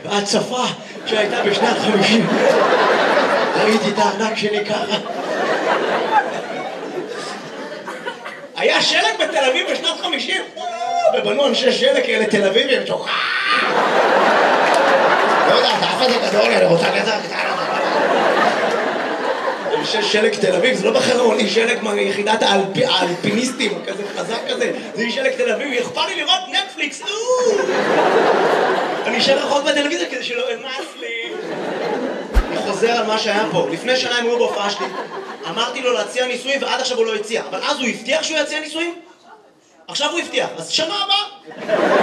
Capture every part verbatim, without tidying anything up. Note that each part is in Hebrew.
ההצפה שהייתה בשנת חמישים. ראיתי את הענק שלי ככה. היה שלג בתל אביב בשנת חמישים, ובנו אנשי שלג כאלה תל אביבים, ושוק... לא יודע, אתה אף הזה גדול, אני רוצה גזר קטן. אנשי שלג תל אביב, זה לא בחרון, היא שלג מיחידת האלפיניסטים, כזה חזק כזה, זה היא שלג תל אביב, היא אכפה לי לראות נטפליקס, אני אשאר רחוק בטלוויזיה כדי שלא אמאס לי. אני חוזר על מה שהיה פה, לפני שנה הם היו בהופעה שלי, אמרתי לו להציע ניסויים ועד עכשיו הוא לא הציע, אבל אז הוא הבטיח שהוא יציע ניסויים? עכשיו הוא הבטיח, אז שנה הבאה.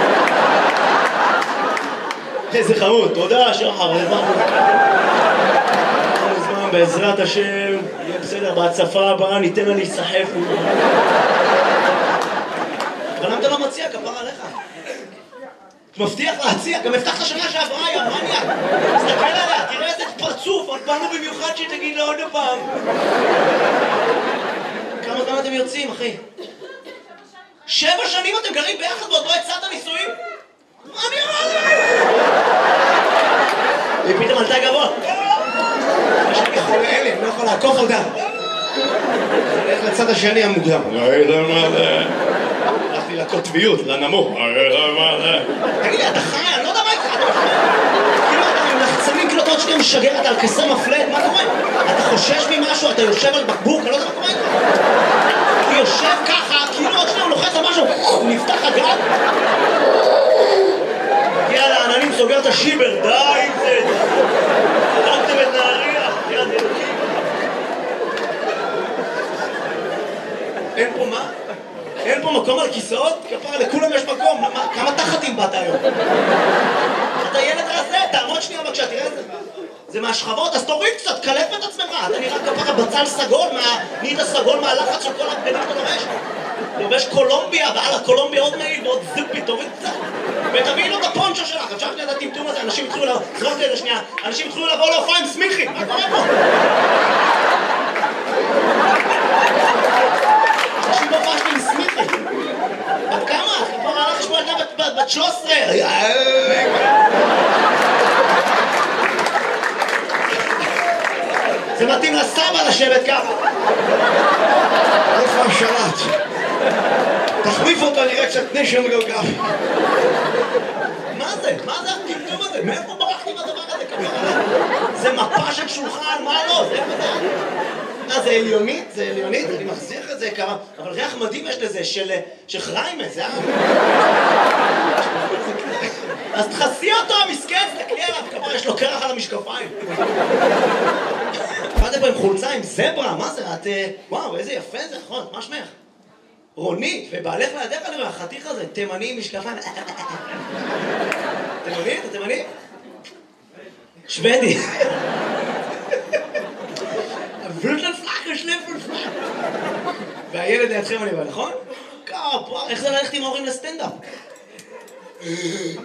איזה חמוד, תודה שחר, זמן בעזרת השם, יהיה בסדר, בהצפה הבאה ניתן לה להיסחף. אבל למה אתה לא מציע, כפר עליך? מבטיח להציע, גם הבטחת שנה שעברה, יא מניאק. תסתכל עליה, תראה איזה פרצוף, עוד באנו במיוחד שתגיד לה עוד פעם. כמה זמן אתם יוצאים, אחי? שבע שנים אתם גרים ביחד ועוד לא הצעת נישואים? מה אני אמרתי? היא פתאום עלתה גבוה. יש לי חולה אלה, לא יכול לעקוף אותה. הולך לצד השני המוקדם. הלכתי לקוטביות, לנמוך. תגיד לי, אתה חי? אני לא יודע מה איתך. כאילו אתה מלחצנים, כאילו אתה עוד שנייה משגר, אתה על כסר מפלט, מה קורה? אתה חושש ממשהו, אתה יושב על בקבוק, אני לא יודע מה קורה איתך. הוא יושב ככה, כאילו עוד שנייה הוא לוחץ על משהו, הוא נפתח הגג. מגיע לעננים, סוגר את השיבר, די עם זה. הרגתם את נהריה, יד אלוקים. אין פה מה? אין פה מקום על כיסאות? כפרה, לכולם יש מקום. כמה תחתים באת היום? אתה ילד רזה, תעמוד שנייה בבקשה, תראה את זה. זה מהשכבות, אז תוריד קצת, קלף את עצמך. אתה נראה כפרה בצל סגול, נהיית הסגול מהלחץ של כל הבגדים אתה לובש. לובש קולומביה, ועל הקולומביה עוד מעיל ועוד זיפי, תוריד קצת. ותביאי לו את הפונצ'ו שלך, אפשר שנייה את הטמטום הזה, אנשים התחילו לבוא, זרוק לי לשנייה, אנשים התחילו לבוא להופעה עם סמיכי, מה קורה פה? אנשים בהופעה שלי עם סמיכי. בת כמה? כבר הלך לשמוע ילדה בת שלוש עשרה. זה מתאים לסבא לשבת ככה. איפה השלט? תחליף אותו, נראה קצת נשם גלגל. מה זה? מה זה הטמטום הזה? מאיפה ברחתי מהדבר הזה? זה מפה של שולחן, מה לא? זה איפה זה? אה, זה עליונית? זה עליונית? אני מחזיר את זה כמה... אבל ריח מדהים יש לזה, של חריימה, זה... אז תחסי אותו, המסכן, תקלי עליו, כמה יש לו קרח על המשקפיים. באתם פה עם חולצה, עם זברה, מה זה? את... וואו, איזה יפה זה, נכון, מה שמך? רונית, ובעלך לידך אני החתיך הזה, תימני עם משקפיים. תימני? אתה תימני? שוודי. וילטן פלאק, שלפן פלאק. והילד לידכם אני בא, נכון? כפה, איך זה ללכת עם ההורים לסטנדאפ? איך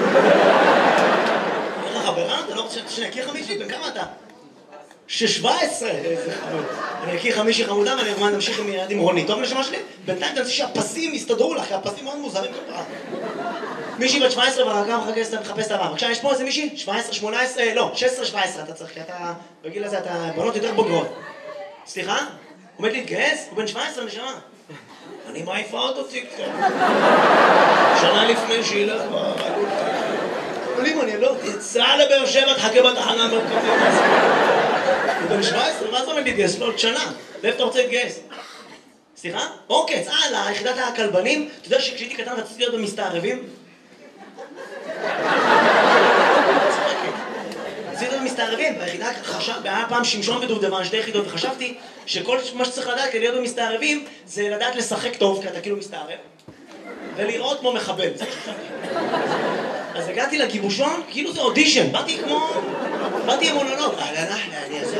החברה? אתה לא רוצה שאני אכיר חמישי? בן כמה אתה? שש-שבע עשרה! איזה חמוד. אני אכיר חמישי חמודה ואני ארמן נמשיך עם ילד עם רונית. טוב לשמה שלי? בינתיים תנסי שהפסים יסתדרו לך, כי הפסים מאוד מוזרים כפרה. מישהי בת שבע עשרה והרגע מחפש את הבא. בבקשה, יש פה איזה מישהי? שבע עשרה, שמונה עשרה, לא, שש עשרה שבע עשרה אתה צריך, כי אתה... בגיל הזה אתה בנות יותר בוגרות. סליחה? הוא עומד להתגייס? הוא בן שבע עשרה נשמה. אני מעיפה אותו קצת. שנה לפני שילך כבר... אבל אם אני לא... יצא לבאר שבע, תחכה בתחנה המרכזית. הוא בן שבע עשרה, מה זה עומד להתגייס? לא, עוד שנה. ואיפה אתה רוצה להתגייס? סליחה? אוקיי, צהל, ליחידת הכלבנים. אתה יודע שכשהייתי קטן רציתי להיות במסתערבים? רציתי להיות במסתערבים, והיחידה היה פעם שמשון ודובדבן, שתי יחידות, וחשבתי שכל מה שצריך לדעת כדי להיות במסתערבים זה לדעת לשחק טוב, כי אתה כאילו מסתערב, ולראות כמו מחבל. אז הגעתי לגיבושון, כאילו זה אודישן, באתי כמו... באתי עם מונולוג. אהלן אחלה, אני אעשה.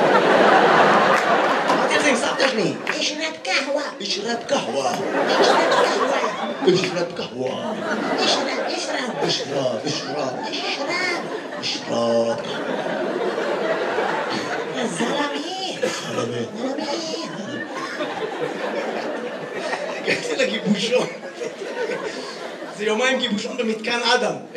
אמרתי על זה עם סבתא שלי. אשרב קהווה. אשרב קהווה. אשרב קהווה. אשרב קהווה. אשרב, אשרב. אשרב, אשרב. אשרב. אשרב. זלמי. זלמי. זלמי. הגעתי לגיבושון. זה יומיים גיבושון במתקן אדם.